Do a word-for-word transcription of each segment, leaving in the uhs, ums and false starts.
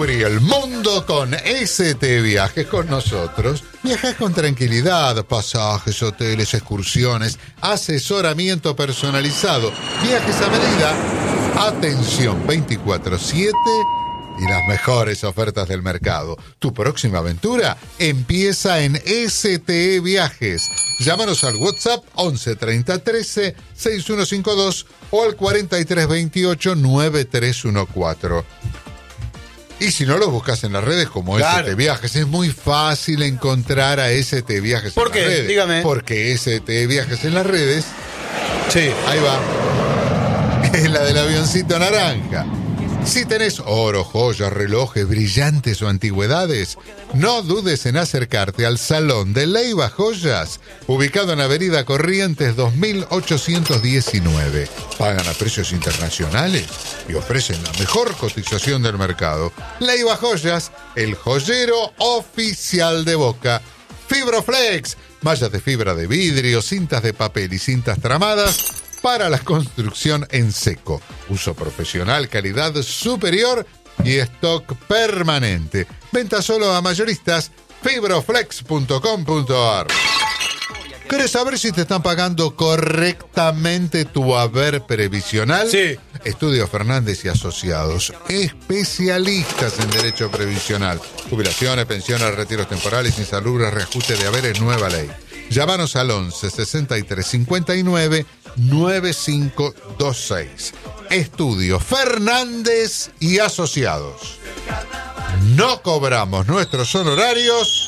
Descubrí el mundo con S T Viajes. Con nosotros viajas con tranquilidad, pasajes, hoteles, excursiones, asesoramiento personalizado, viajes a medida, atención veinticuatro siete y las mejores ofertas del mercado. Tu próxima aventura empieza en S T E Viajes. Llámanos al WhatsApp once treinta trece sesenta y uno cincuenta y dos o al cuarenta y tres veintiocho noventa y tres catorce. Y si no, lo buscas en las redes como claro. S T Viajes. Es muy fácil encontrar a S T Viajes ¿Por en qué? las redes. Dígame. Porque S T Viajes en las redes... Sí. Ahí va. Es la del avioncito naranja. Si tenés oro, joyas, relojes, brillantes o antigüedades, no dudes en acercarte al Salón de Leiva Joyas, ubicado en Avenida Corrientes dos mil ochocientos diecinueve. Pagan a precios internacionales y ofrecen la mejor cotización del mercado. Leiva Joyas, el joyero oficial de Boca. Fibroflex, mallas de fibra de vidrio, cintas de papel y cintas tramadas para la construcción en seco. Uso profesional, calidad superior y stock permanente. Venta solo a mayoristas. Fibroflex punto com punto a r. ¿Querés saber si te están pagando correctamente tu haber previsional? Sí. Estudio Fernández y Asociados, especialistas en derecho previsional, jubilaciones, pensiones, retiros temporales, insalubres, reajuste de haberes, nueva ley. Llámanos al once sesenta y tres cincuenta y nueve noventa y cinco veintiséis. Estudio Fernández y Asociados. No cobramos nuestros honorarios.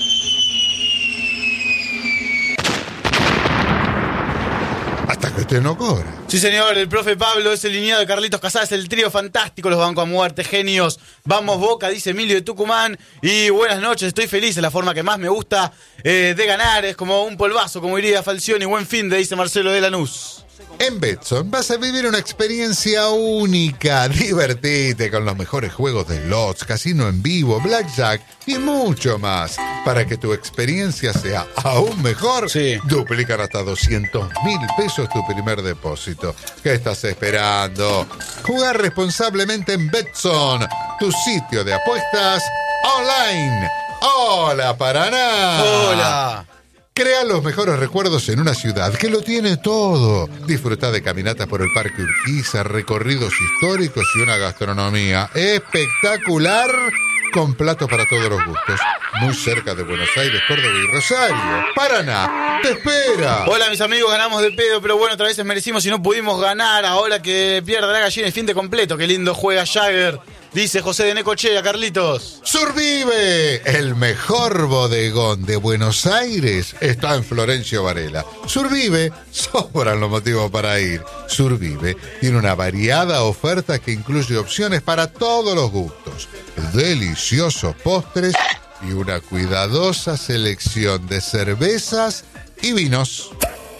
Hasta que usted no cobra. Sí, señor, el profe Pablo es el lineado de Carlitos Casares, el trío fantástico, los bancos a muerte, genios. Vamos Boca, dice Emilio de Tucumán. Y buenas noches, estoy feliz, es la forma que más me gusta eh, de ganar. Es como un polvazo, como diría Falcioni. Buen fin de, dice Marcelo de Lanús. En Betson vas a vivir una experiencia única. Divertite con los mejores juegos de slots, casino en vivo, blackjack y mucho más. Para que tu experiencia sea aún mejor, sí. duplican hasta doscientos mil pesos tu primer depósito. ¿Qué estás esperando? Jugar responsablemente en Betson, tu sitio de apuestas online. ¡Hola, Paraná! ¡Hola! Crea los mejores recuerdos en una ciudad que lo tiene todo. Disfruta de caminatas por el Parque Urquiza, recorridos históricos y una gastronomía espectacular con platos para todos los gustos. Muy cerca de Buenos Aires, Córdoba y Rosario. Paraná, te espera. Hola, mis amigos, ganamos de pedo, pero bueno, otra vez merecimos y no pudimos ganar. Ahora que pierda la gallina el fin de completo. Qué lindo juega Jagger. Dice José de Necochea, Carlitos. Survive, el mejor bodegón de Buenos Aires, está en Florencio Varela. Survive, sobran los motivos para ir. Survive tiene una variada oferta que incluye opciones para todos los gustos, deliciosos postres y una cuidadosa selección de cervezas y vinos.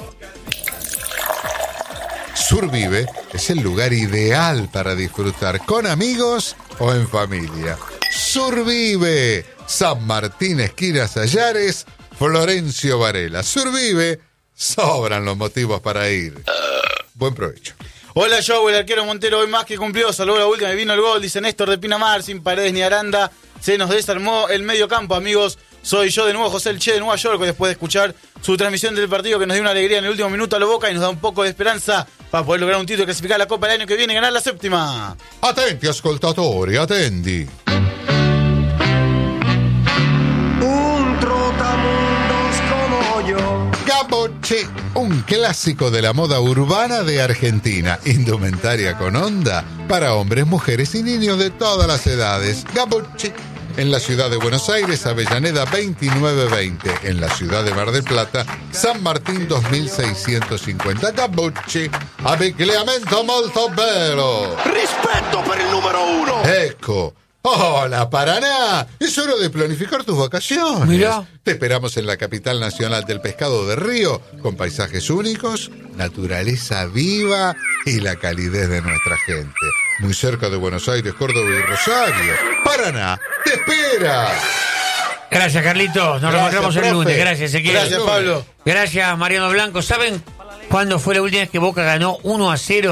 Survive es el lugar ideal para disfrutar con amigos o en familia. Survive, San Martín, esquina Sallares, Florencio Varela. Survive, sobran los motivos para ir. Buen provecho. Hola, Joe, el arquero Montero hoy más que cumplió. Salvó la última y vino el gol, dice Néstor de Pinamar, sin paredes ni aranda. Se nos desarmó el medio campo, amigos. Soy yo de nuevo, José El Che de Nueva York, después de escuchar su transmisión del partido que nos dio una alegría en el último minuto a la Boca y nos da un poco de esperanza para poder lograr un título y clasificar la Copa el año que viene y ganar la séptima. Attenti, ascoltatori, attenti. Un trotamundos como yo. Gaboche, un clásico de la moda urbana de Argentina. Indumentaria con onda para hombres, mujeres y niños de todas las edades. Gaboche. En la ciudad de Buenos Aires, Avellaneda veintinueve veinte. En la ciudad de Mar del Plata, San Martín dos mil seiscientos cincuenta. Gabucci, abbigliamento molto bello. Rispetto per il numero uno. Ecco. Hola, Paraná. Es hora de planificar tus vacaciones. Mirá. Te esperamos en la capital nacional del pescado de río, con paisajes únicos, naturaleza viva y la calidez de nuestra gente. Muy cerca de Buenos Aires, Córdoba y Rosario. Paraná, te espera. Gracias, Carlitos. Nos Gracias, reencontramos el profe. lunes. Gracias, Ezequiel. Gracias, Pablo. Gracias, Mariano Blanco. ¿Saben cuándo fue la última vez que Boca ganó uno a cero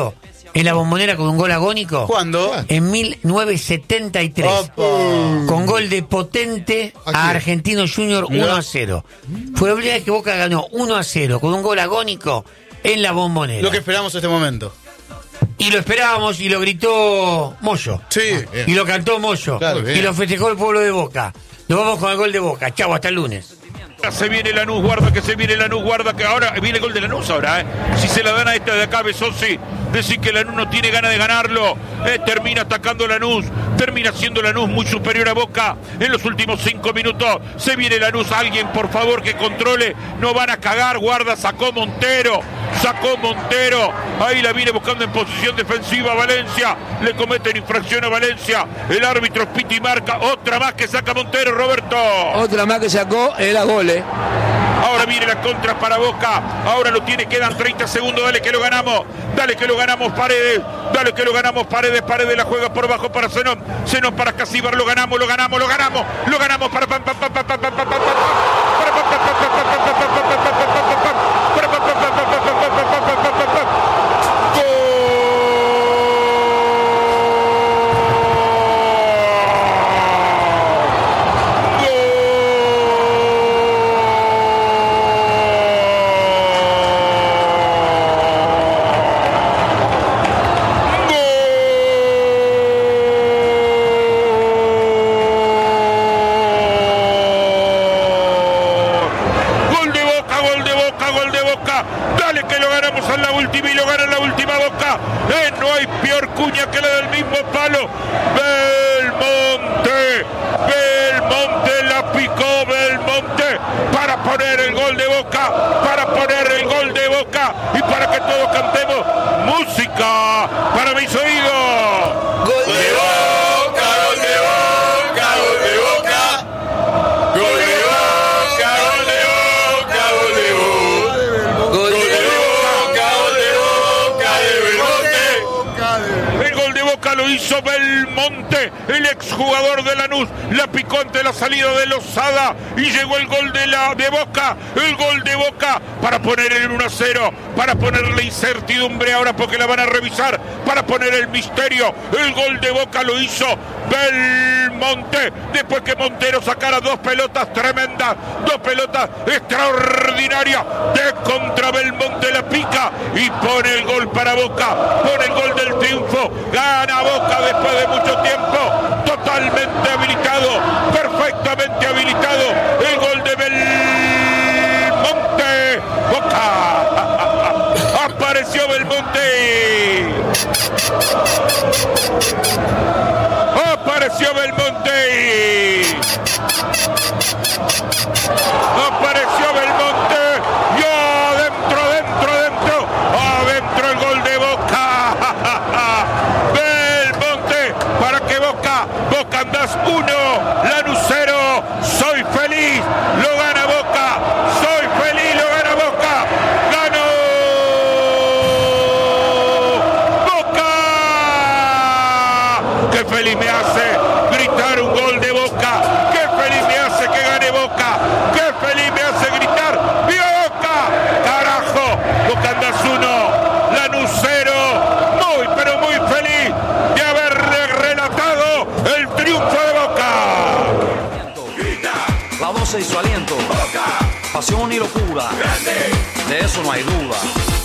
en la Bombonera con un gol agónico? ¿Cuándo? En mil novecientos setenta y tres. Opa. Con gol de Potente ¿A quién? a Argentino Junior uno a cero. Fue la primera vez que Boca ganó uno a cero con un gol agónico en la Bombonera. Lo que esperamos en este momento. Y lo esperábamos y lo gritó Moyo. Sí. Bien. Y lo cantó Moyo. Claro, y lo festejó el pueblo de Boca. Nos vamos con el gol de Boca. Chau, hasta el lunes. Se viene Lanús, guarda que se viene Lanús, guarda que ahora viene el gol de Lanús ahora, ¿eh? Si se la dan a esta de acá, Besossi, decir que Lanús no tiene ganas de ganarlo, eh, termina atacando Lanús, termina siendo Lanús muy superior a Boca en los últimos cinco minutos. Se viene Lanús, alguien por favor que controle, no van a cagar, guarda, sacó Montero, sacó Montero, ahí la viene buscando en posición defensiva Valencia, le cometen infracción a Valencia, el árbitro pita y marca, otra más que saca Montero, Roberto. Otra más que sacó era gol, ¿eh? Ahora viene la contra para Boca. Ahora lo tiene, quedan treinta segundos. Dale que lo ganamos. Dale que lo ganamos Paredes. Dale que lo ganamos Paredes. Paredes la juega por bajo para Zenón. Zenón para Casíbar. Lo ganamos, lo ganamos, lo ganamos. Lo ganamos para pam pam pam pam pam pam pam pam pam. Para pam pam pam pam pam pam pam pam pam pam pam pam pam. Para pam pam pam pam pam pam pam pam pam pam pam. Y para que todos cantemos música para mis oídos. Gol de Boca, gol de Boca, gol de Boca. Gol de Boca, gol de Boca, gol de Boca. Gol de Boca, gol de Boca de Belmonte. El gol de Boca lo hizo Belmonte, el exjugador de Lanús. La picó ante la salida de Lozada y llegó el gol de la de Boca. El gol de Boca para poner el uno a cero, para ponerle incertidumbre ahora porque la van a revisar, para poner el misterio. El gol de Boca lo hizo Belmonte, después que Montero sacara dos pelotas tremendas, dos pelotas extraordinarias de contra Belmonte, la pica y pone el gol para Boca, pone el gol del triunfo, gana Boca después de mucho tiempo, totalmente habilitado, perfectamente habilitado, el gol de Belmonte, Boca, apareció Belmonte, apareció Belmonte, apareció Belmonte, y adentro, adentro, adentro, adentro el gol de Boca, Belmonte, para que Boca, Boca andás uno, Lanús cero, soy feliz, lo gana Boca, soy feliz, lo gana Boca, ganó Boca, qué feliz me hace gritar un gol de Boca, qué feliz me hace que gane Boca, qué feliz me hace gritar, ¡viva Boca! ¡Carajo! Boca andás uno, Lanús cero, muy pero muy feliz de haber relatado el triunfo de Boca. La doce y su aliento, pasión y locura, de eso no hay duda.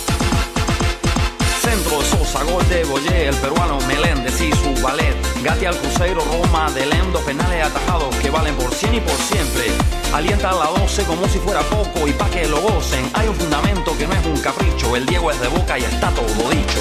Centro de Sosa, gol de Boyé, el peruano Meléndez y su ballet. Gatti al Cruzeiro, Roma, de Lendo, penales atajados que valen por cien y por siempre. Alienta a la doce como si fuera poco y pa' que lo gocen. Hay un fundamento que no es un capricho, el Diego es de Boca y está todo dicho.